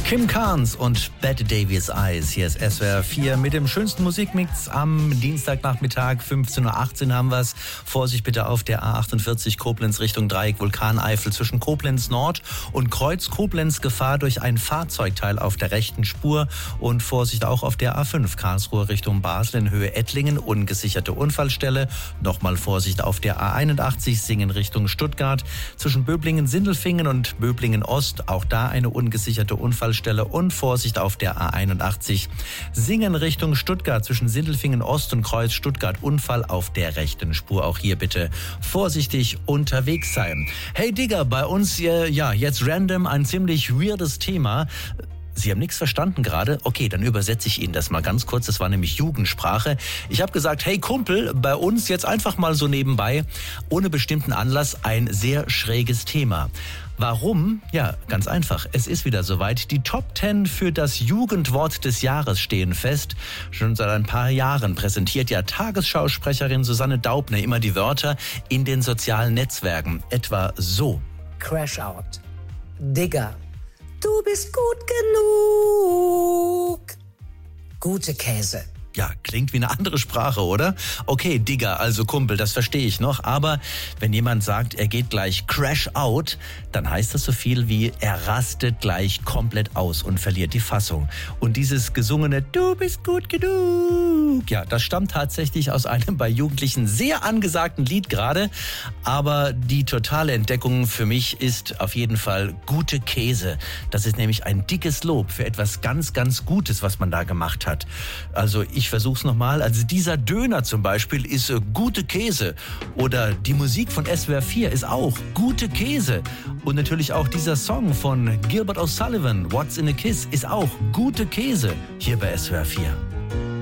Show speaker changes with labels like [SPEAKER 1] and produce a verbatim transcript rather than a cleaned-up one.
[SPEAKER 1] Kim Carnes und Bette Davis Eyes. Hier ist S W R vier mit dem schönsten Musikmix am Dienstagnachmittag. fünfzehn Uhr achtzehn haben wir's. Vorsicht bitte auf der A achtundvierzig Koblenz Richtung Dreieck Vulkaneifel zwischen Koblenz Nord und Kreuz Koblenz. Gefahr durch ein Fahrzeugteil auf der rechten Spur. Und Vorsicht auch auf der A fünf Karlsruhe Richtung Basel in Höhe Ettlingen. Ungesicherte Unfallstelle. Nochmal Vorsicht auf der A einundachtzig Singen Richtung Stuttgart. Zwischen Böblingen-Sindelfingen und Böblingen Ost. Auch da eine ungesicherte Unfallstelle. Und Vorsicht auf der A einundachtzig Singen Richtung Stuttgart zwischen Sindelfingen Ost und Kreuz Stuttgart. Unfall auf der rechten Spur. Auch hier bitte vorsichtig unterwegs sein. Hey Digger, bei uns äh, ja jetzt random ein ziemlich weirdes Thema. Sie haben nichts verstanden gerade? Okay, dann übersetze ich Ihnen das mal ganz kurz. Das war nämlich Jugendsprache. Ich habe gesagt, hey Kumpel, bei uns jetzt einfach mal so nebenbei, ohne bestimmten Anlass, ein sehr schräges Thema. Warum? Ja, ganz einfach. Es ist wieder soweit. Die Top zehn für das Jugendwort des Jahres stehen fest. Schon seit ein paar Jahren präsentiert ja Tagesschausprecherin Susanne Daubner immer die Wörter in den sozialen Netzwerken. Etwa so.
[SPEAKER 2] Crash out. Digger. Du bist gut genug. Gute Käse.
[SPEAKER 1] Ja, klingt wie eine andere Sprache, oder? Okay, Digger, also Kumpel, das verstehe ich noch. Aber wenn jemand sagt, er geht gleich crash out, dann heißt das so viel wie, er rastet gleich komplett aus und verliert die Fassung. Und dieses gesungene, du bist gut genug, ja, das stammt tatsächlich aus einem bei Jugendlichen sehr angesagten Lied gerade. Aber die totale Entdeckung für mich ist auf jeden Fall gute Käse. Das ist nämlich ein dickes Lob für etwas ganz, ganz Gutes, was man da gemacht hat. Also ich versuch's nochmal. Also dieser Döner zum Beispiel ist äh, gute Käse. Oder die Musik von S W R vier ist auch gute Käse. Und natürlich auch dieser Song von Gilbert O'Sullivan, What's in a Kiss, ist auch gute Käse hier bei S W R vier.